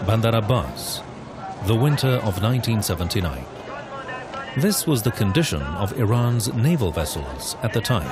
Bandar Abbas, the winter of 1979. This was the condition of Iran's naval vessels at the time.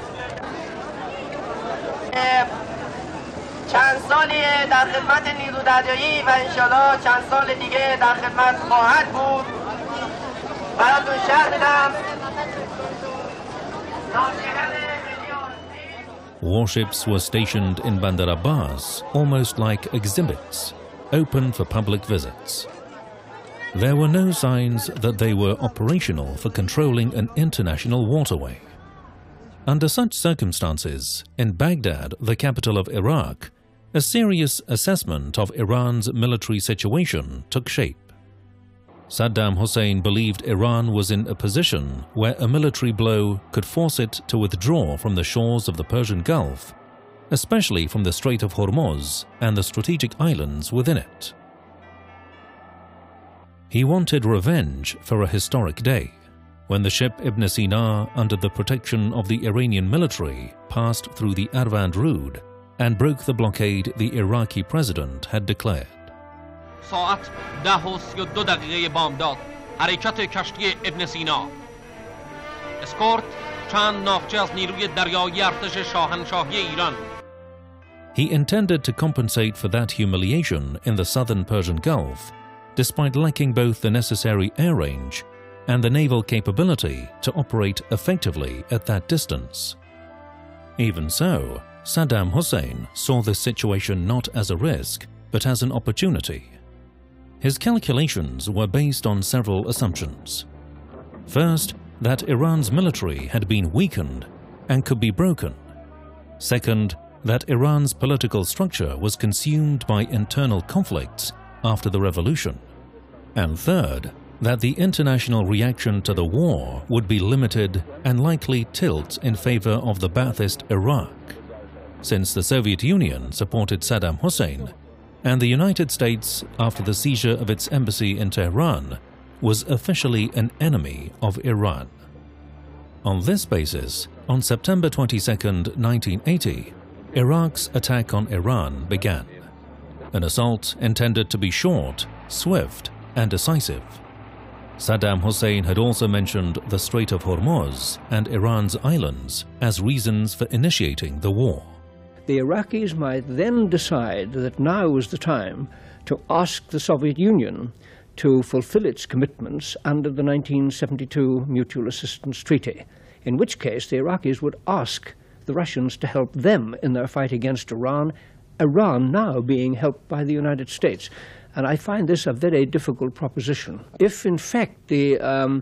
Warships were stationed in Bandar Abbas almost like exhibits, open for public visits. There were no signs that they were operational for controlling an international waterway. Under such circumstances, in Baghdad, the capital of Iraq, a serious assessment of Iran's military situation took shape. Saddam Hussein believed Iran was in a position where a military blow could force it to withdraw from the shores of the Persian Gulf, especially from the Strait of Hormuz and the strategic islands within it. He wanted revenge for a historic day, when the ship Ibn Sina, under the protection of the Iranian military, passed through the Arvand Road and broke the blockade the Iraqi president had declared. ساعت 10:32 بامداد حرکت کشتی ابن سینا اسکورت چند ناوچه از نیروی دریایی ارتش شاهنشاهی ایران. He intended to compensate for that humiliation in the southern Persian Gulf, despite lacking both the necessary air range and the naval capability to operate effectively at that distance. Even so, Saddam Hussein saw this situation not as a risk, but as an opportunity. His calculations were based on several assumptions. First, that Iran's military had been weakened and could be broken. Second, that Iran's political structure was consumed by internal conflicts after the revolution. And third, that the international reaction to the war would be limited and likely tilt in favor of the Ba'athist Iraq, since the Soviet Union supported Saddam Hussein, and the United States, after the seizure of its embassy in Tehran, was officially an enemy of Iran. On this basis, on September 22, 1980, Iraq's attack on Iran began. An assault intended to be short, swift, and decisive. Saddam Hussein had also mentioned the Strait of Hormuz and Iran's islands as reasons for initiating the war. The Iraqis might then decide that now was the time to ask the Soviet Union to fulfill its commitments under the 1972 Mutual Assistance Treaty, in which case the Iraqis would ask the Russians to help them in their fight against Iran, Iran now being helped by the United States. And I find this a very difficult proposition. If, in fact, the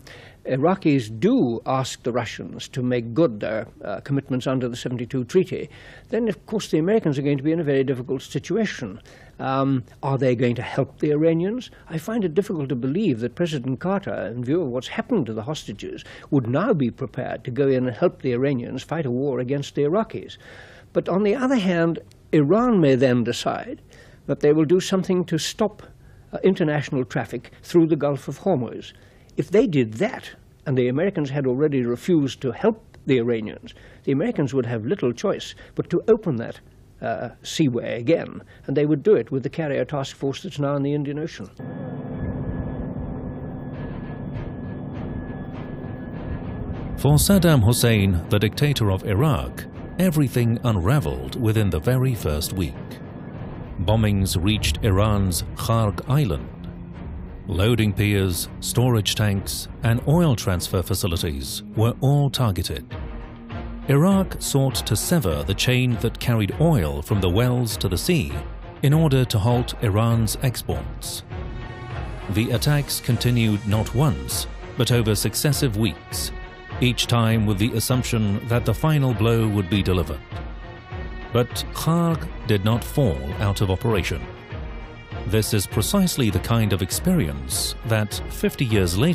Iraqis do ask the Russians to make good their commitments under the 72 treaty, then, of course, the Americans are going to be in a very difficult situation. Are they going to help the Iranians? I find it difficult to believe that President Carter, in view of what's happened to the hostages, would now be prepared to go in and help the Iranians fight a war against the Iraqis. But on the other hand, Iran may then decide that they will do something to stop international traffic through the Gulf of Hormuz. If they did that, and the Americans had already refused to help the Iranians, the Americans would have little choice but to open that seaway again, and they would do it with the carrier task force that's now in the Indian Ocean. For Saddam Hussein, the dictator of Iraq, everything unraveled within the very first week. Bombings reached Iran's Kharg Island. Loading piers, storage tanks, and oil transfer facilities were all targeted. Iraq sought to sever the chain that carried oil from the wells to the sea in order to halt Iran's exports. The attacks continued not once, but over successive weeks, each time with the assumption that the final blow would be delivered. But Kharg did not fall out of operation. This is precisely the kind of experience that, 50 years later,